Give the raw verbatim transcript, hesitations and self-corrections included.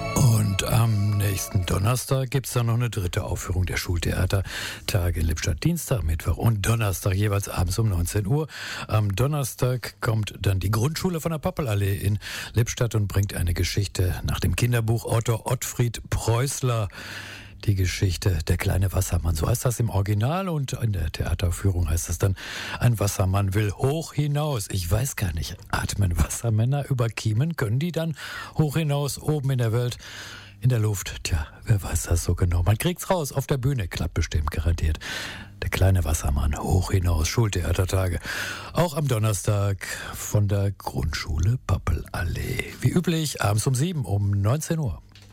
Und am nächsten Donnerstag gibt es dann noch eine dritte Aufführung der Schultheatertage in Lippstadt. Dienstag, Mittwoch und Donnerstag jeweils abends um neunzehn Uhr. Am Donnerstag kommt dann die Grundschule von der Pappelallee in Lippstadt und bringt eine Geschichte nach dem Kinderbuchautor Ottfried Preußler. Die Geschichte Der kleine Wassermann, so heißt das im Original, und in der Theateraufführung heißt es dann, ein Wassermann will hoch hinaus. Ich weiß gar nicht, atmen Wassermänner über Kiemen? Können die dann hoch hinaus, oben in der Welt, in der Luft? Tja, wer weiß das so genau? Man kriegt's raus, auf der Bühne, klappt bestimmt, garantiert. Der kleine Wassermann, hoch hinaus, Schultheatertage. Auch am Donnerstag von der Grundschule Pappelallee. Wie üblich, abends um sieben, um neunzehn Uhr.